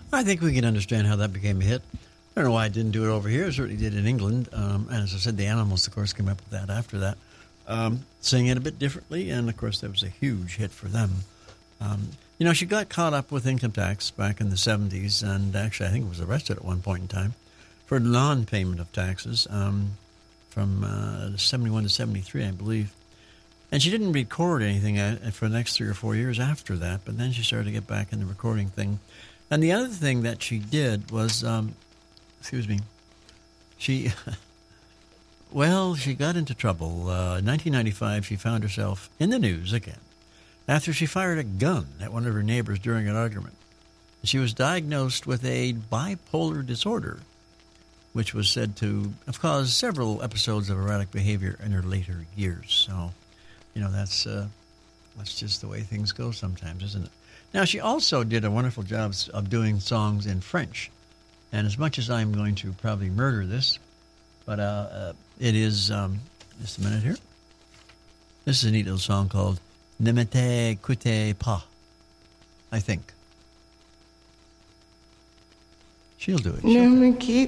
I think we can understand how that became a hit. I don't know why I didn't do it over here. I certainly did in England. And as I said, the Animals, of course, came up with that after that. Singing it a bit differently, and, of course, that was a huge hit for them. She got caught up with income tax back in the 70s, and actually I think was arrested at one point in time for non-payment of taxes from 71 to 73, I believe. And she didn't record anything for the next 3 or 4 years after that, but then she started to get back in the recording thing. And the other thing that she did was, she got into trouble. In 1995, she found herself in the news again after she fired a gun at one of her neighbors during an argument. She was diagnosed with a bipolar disorder, which was said to have caused several episodes of erratic behavior in her later years. So, that's just the way things go sometimes, isn't it? Now, she also did a wonderful job of doing songs in French. And as much as I'm going to probably murder this, but it is, just a minute here. This is a neat little song called Ne m'écoutez pas, I think. She'll do it. Ne me quitte